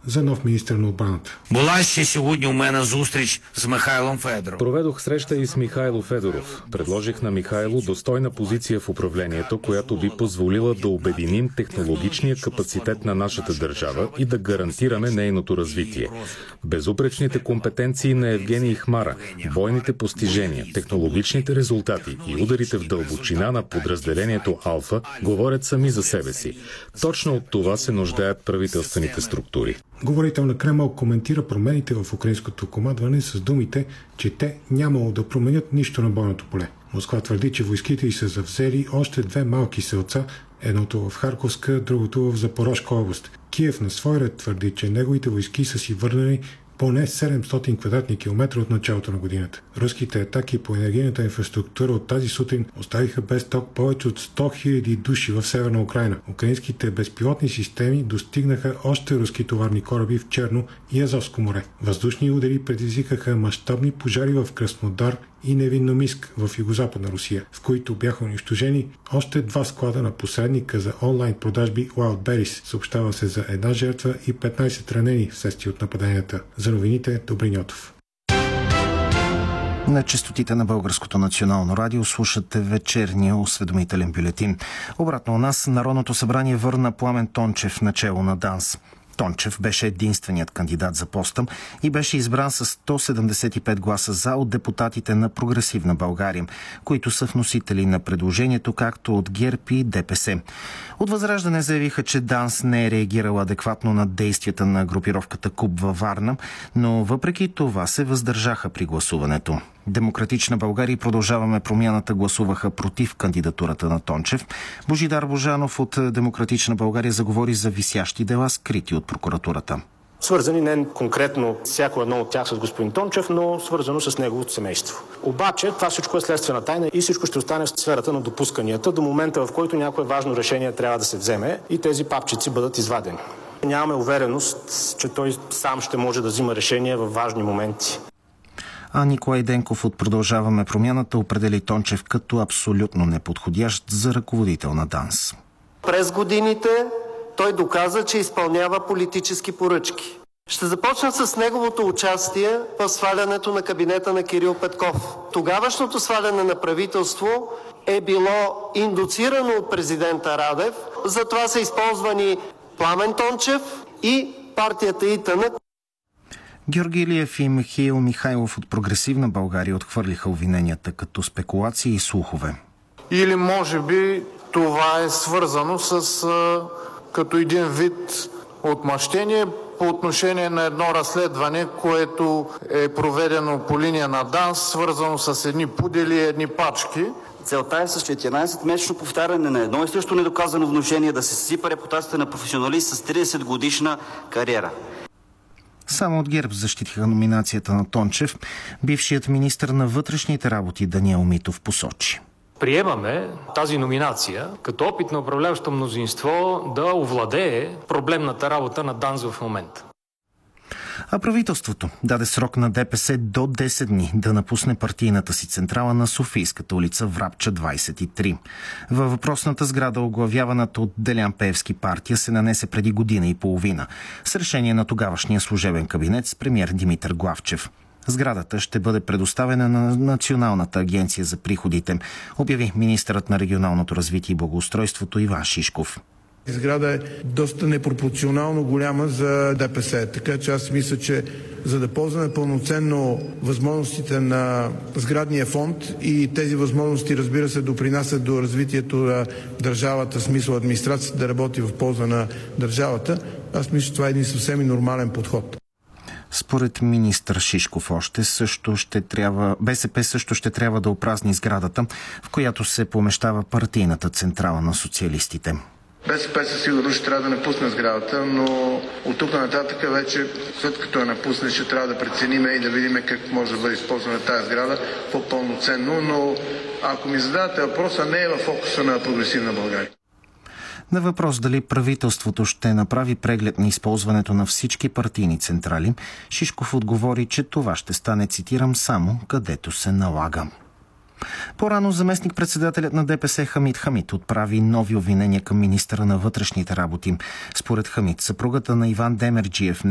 за нов министър на отбраната. Проведох среща и с Михайло Федоров. Предложих на Михайло достойна позиция в управлението, която би позволила да обединим технологичния капацитет на нашата държава и да гарантираме нейното развитие. Безупречните компетенции на Евгений Хмара, бойните постижения, технологичните резултати и ударите в дълбочина на подразделението Алфа говорят сами за себе си. Точно от това се нуждаят правителствените структури. Говорител на Кремъл коментира промените в украинското командване с думите, че те нямало да променят нищо на бойното поле. Москва твърди, че войските й са завзели още две малки селца, едното в Харковска, другото в Запорожка област. Киев на свой ред твърди, че неговите войски са си върнали поне 700 квадратни километра от началото на годината. Руските атаки по енергийната инфраструктура от тази сутрин оставиха без ток повече от 100 000 души в Северна Украйна. Украинските безпилотни системи достигнаха още руски товарни кораби в Черно и Азовско море. Въздушни удари предизвикаха мащабни пожари в Краснодар и Невинномиск в югозападна Русия, в които бяха унищожени още два склада на посредника за онлайн продажби Wildberries. Съобщава се за една жертва и 15 ранени вследствие от нападенията. За новините Добрин Йотов. На честотите на Българското национално радио слушате вечерния осведомителен бюлетин. Обратно у нас Народното събрание върна Пламен Тончев начело на ДАНС. Тончев беше единственият кандидат за поста и беше избран с 175 гласа за от депутатите на Прогресивна България, които са вносители на предложението, както от ГЕРБ и ДПС. От Възраждане заявиха, че ДАНС не е реагирала адекватно на действията на групировката КУП във Варна, но въпреки това се въздържаха при гласуването. Демократична България и Продължаваме промяната гласуваха против кандидатурата на Тончев. Божидар Божанов от Демократична България заговори за висящи дела, скрити от прокуратурата. Свързани не конкретно всяко едно от тях с господин Тончев, но свързано с неговото семейство. Обаче това всичко е следствена тайна и всичко ще остане в сферата на допусканията до момента, в който някое важно решение трябва да се вземе и тези папчици бъдат извадени. Нямаме увереност, че той сам ще може да взима решения в важни моменти. А Николай Денков от Продължаваме промяната определи Тончев като абсолютно неподходящ за ръководител на ДАНС. През годините той доказа, че изпълнява политически поръчки. Ще започна с неговото участие в свалянето на кабинета на Кирил Петков. Тогавашното сваляне на правителство е било индуцирано от президента Радев. Затова са използвани Пламен Тончев и партията ИТН. Георги Илиев и Михаил Михайлов от Прогресивна България отхвърлиха обвиненията като спекулации и слухове. Или може би това е свързано с като един вид отмъщение по отношение на едно разследване, което е проведено по линия на ДАНС, свързано с едни пудели и едни пачки. Целта е с 14-месечно повтаряне на едно и също недоказано внушение да се съсипа репутацията на професионалист с 30 годишна кариера. Само от ГЕРБ защитиха номинацията на Тончев. Бившият министър на вътрешните работи Даниел Митов посочи. Приемаме тази номинация като опит на управляващо мнозинство да овладее проблемната работа на ДАНС в момента. А правителството даде срок на ДПС до 10 дни да напусне партийната си централа на Софийската улица Врабча 23. Във въпросната сграда оглавяваната от Делян Пеевски партия се нанесе преди година и половина с решение на тогавашния служебен кабинет с премиер Димитър Главчев. Сградата ще бъде предоставена на Националната агенция за приходите, обяви министърът на регионалното развитие и благоустройството Иван Шишков. Сграда е доста непропорционално голяма за ДПС, така че аз мисля, че за да ползваме пълноценно възможностите на сградния фонд и тези възможности, разбира се, допринасят до развитието на държавата, в смисъл администрацията да работи в полза на държавата, аз мисля, че това е един съвсем нормален подход. Според министър Шишков БСП също ще трябва да опразни сградата, в която се помещава партийната централа на социалистите. БСП със сигурност ще трябва да напусне сградата, но от тук нататък вече, след като я напусне, ще трябва да прецениме и да видим как може да бъде използвана тази сграда по-пълноценно, но ако ми задавате въпроса, не е в фокуса на Прогресивна България. На въпрос дали правителството ще направи преглед на използването на всички партийни централи, Шишков отговори, че това ще стане, цитирам, само където се налага. По-рано заместник-председателят на ДПС Хамид Хамид отправи нови обвинения към министъра на вътрешните работи. Според Хамид, съпругата на Иван Демерджиев не